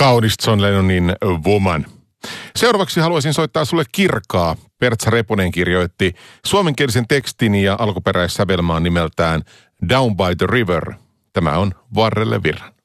Kaunis John Lennonin Woman. Seuraavaksi haluaisin soittaa sulle Kirkaa. Pertsa Reponen kirjoitti suomenkielisen tekstin ja alkuperäissävelmaan nimeltään Down by the River. Tämä on Varrelle Virran.